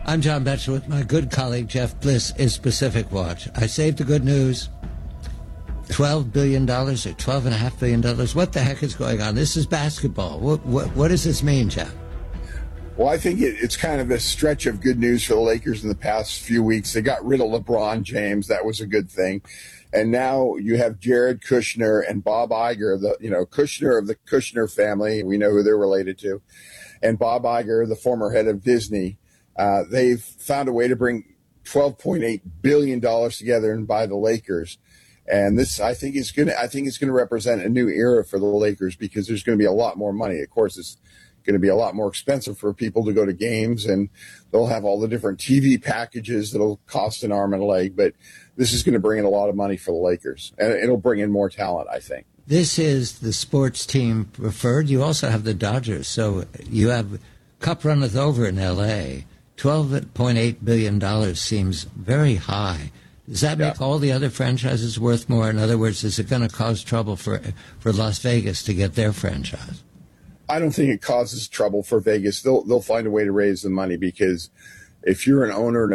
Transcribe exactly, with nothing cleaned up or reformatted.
I'm John Betcher with my good colleague Jeff Bliss is Pacific Watch. I saved the good news. twelve billion dollars or twelve point five billion dollars. What the heck is going on? This is basketball. What, what, what does this mean, Jeff? Well, I think it, it's kind of a stretch of good news for the Lakers in the past few weeks. They got rid of LeBron James. That was a good thing. And now you have Jared Kushner and Bob Iger, the you know Kushner of the Kushner family. We know who they're related to. And Bob Iger, the former head of Disney. Uh, they've found a way to bring twelve point eight billion dollars together and buy the Lakers. And this, I think, is going to, I think it's going to represent a new era for the Lakers because there's going to be a lot more money. Of course, it's going to be a lot more expensive for people to go to games, and they'll have all the different T V packages that'll cost an arm and a leg. But this is going to bring in a lot of money for the Lakers, and it'll bring in more talent, I think. This is the sports team preferred. You also have the Dodgers. So you have Cup runneth over in L A twelve point eight billion dollars seems very high. Does that make yeah. all the other franchises worth more? In other words, is it going to cause trouble for for Las Vegas to get their franchise? I don't think it causes trouble for Vegas. They'll they'll find a way to raise the money because if you're an owner and